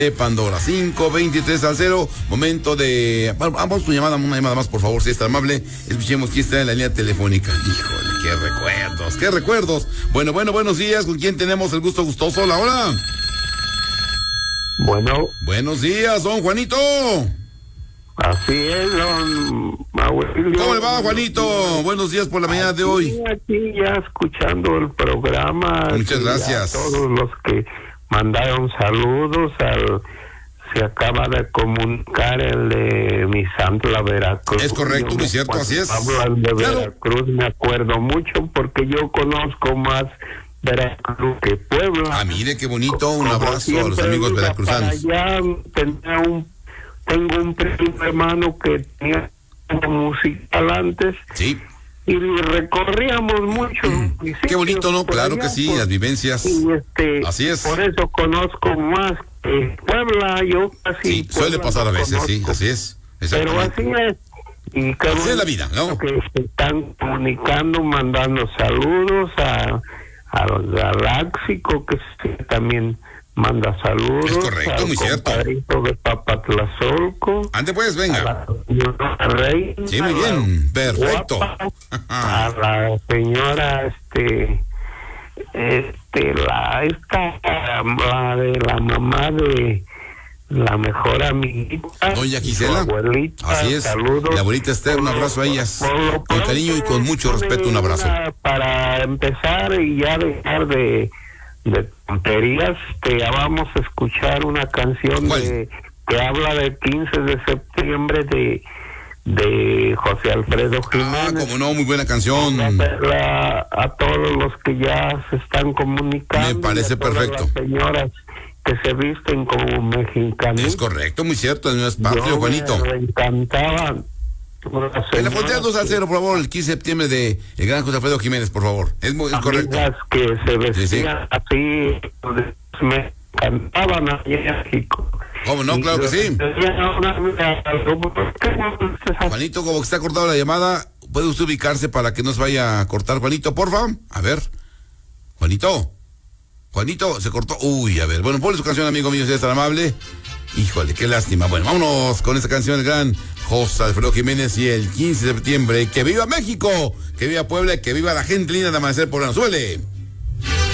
de Pandora, 5:23 al 0, momento de... Vamos con una llamada más, por favor, si es tan amable. Escuchemos quién está en la línea telefónica. Híjole, qué recuerdos. Bueno, buenos días, ¿con quién tenemos el gusto gustoso? Hola. Bueno. Buenos días, don Juanito. Así es, don Mauricio. ¿Cómo le va, Juanito? Buenos días por la mañana de hoy. Aquí ya escuchando el programa. Muchas gracias. A todos los que mandaron saludos se acaba de comunicar el de Misantla, Veracruz. Es correcto, muy cierto, así es. Hablan de Veracruz, me acuerdo mucho porque yo conozco más Veracruz que Puebla. Ah, mire qué bonito, un abrazo a los amigos veracruzanos. Allá tengo un primo hermano que tenía musical antes. Sí. Y recorríamos mucho. Qué bonito, ¿no? Claro que sí, las vivencias. Y así es. Por eso conozco más Puebla, yo casi. Sí, suele pasar a veces, sí, así es. Pero así es. Y así es la vida, ¿no? Que se están comunicando, mandando saludos a los galáxicos, que también manda saludos. Es correcto, muy cierto. De Papatlazolco. Ande pues, venga. A la reina, sí, muy bien, perfecto. A la señora, la de la mamá de la mejor amiguita, doña Gisela, abuelita, así es, saludos. La abuelita Esther, un abrazo a ellas, con cariño y con mucho respeto, un abrazo. Para empezar y ya dejar de tonterías, vamos a escuchar una canción que habla del 15 de septiembre de José Alfredo Jiménez. Como no, muy buena canción. A todos los que ya se están comunicando. Me parece perfecto. Las señoras que se visten como mexicanos. Es correcto, muy cierto, no es patrio, Juanito. Me encantaba. En la frontera 2 al 0, por favor, el 15 de septiembre de el gran José Alfredo Jiménez, por favor. Es correcto. Las que se vestían así, me encantaban a México. ¿Cómo no? Claro que sí. Juanito, como que está cortada la llamada, ¿puede usted ubicarse para que no se vaya a cortar, Juanito, porfa? A ver. Juanito, se cortó. Uy, a ver. Bueno, ponle su canción, amigo mío, si es tan amable. Híjole, qué lástima. Bueno, vámonos con esta canción del gran José Alfredo Jiménez y el 15 de septiembre. ¡Que viva México! ¡Que viva Puebla! ¡Que viva la gente linda de Amanecer Poblano! ¡Suele!